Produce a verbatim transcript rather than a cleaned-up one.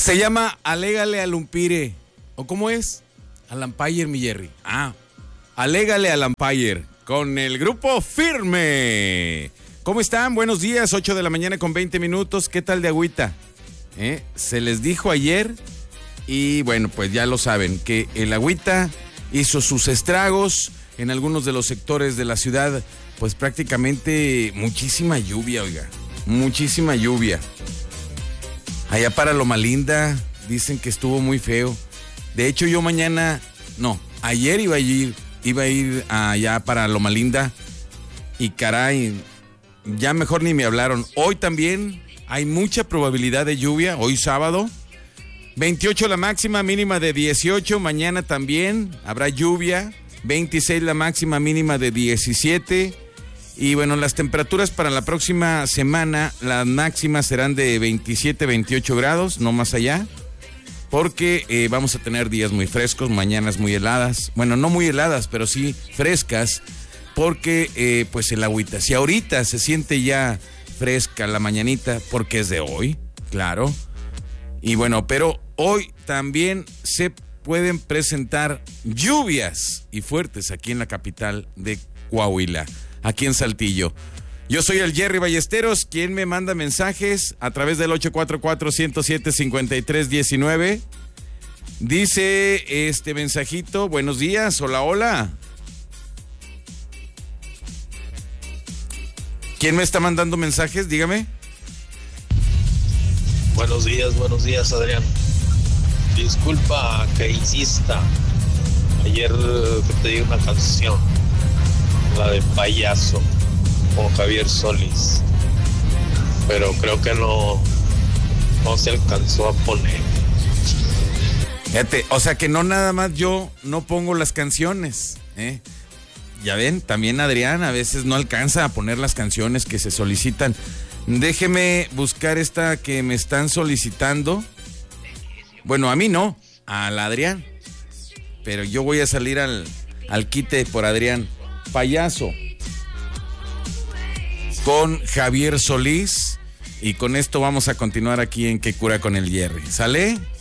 Se llama Alégale al Umpire. ¿O cómo es? Al Umpire, mi Jerry. Ah, Alégale al Umpire con el grupo Firme. ¿Cómo están? Buenos días, ocho de la mañana con veinte minutos. ¿Qué tal de agüita? ¿Eh? Se les dijo ayer y bueno, pues ya lo saben, que el agüita hizo sus estragos en algunos de los sectores de la ciudad. Pues prácticamente muchísima lluvia, oiga, muchísima lluvia. Allá para Loma Linda dicen que estuvo muy feo. De hecho, yo mañana, no, ayer iba a ir, iba a ir allá para Loma Linda y caray, ya mejor ni me hablaron. Hoy también hay mucha probabilidad de lluvia, hoy sábado. veintiocho la máxima, mínima de dieciocho. Mañana también habrá lluvia. veintiséis la máxima, mínima de diecisiete. Y bueno, las temperaturas para la próxima semana, las máximas serán de veintisiete, veintiocho grados, no más allá. Porque eh, vamos a tener días muy frescos, mañanas muy heladas. Bueno, no muy heladas, pero sí frescas. Porque eh, pues el agüita, si ahorita se siente ya fresca la mañanita, porque es de hoy, claro. Y bueno, pero hoy también se pueden presentar lluvias y fuertes aquí en la capital de Coahuila, aquí en Saltillo. Yo soy el Jerry Ballesteros, quien me manda mensajes a través del ocho cuatro cuatro, uno cero siete, cinco tres uno nueve. Dice este mensajito, buenos días, hola, hola. ¿Quién me está mandando mensajes? Dígame. Buenos días, buenos días, Adrián. Disculpa que insista. Ayer te pedí una canción, la de Payaso, con Javier Solís, pero creo que no, no se alcanzó a poner. Fíjate, o sea que no nada más yo no pongo las canciones, ¿eh? Ya ven, también Adrián a veces no alcanza a poner las canciones que se solicitan. Déjeme buscar esta que me están solicitando. Bueno, a mí no, al Adrián. Pero yo voy a salir al, al quite por Adrián. Payaso. Con Javier Solís. Y con esto vamos a continuar aquí en Que Cura con el Jerry. ¿Sale?